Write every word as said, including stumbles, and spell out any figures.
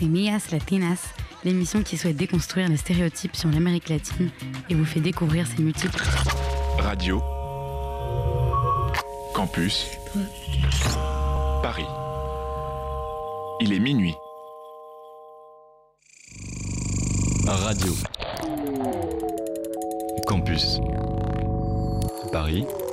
Semillas Latinas, l'émission qui souhaite déconstruire les stéréotypes sur l'Amérique latine et vous fait découvrir ses multiples Radio Campus Paris. Il est minuit. Radio Campus Paris.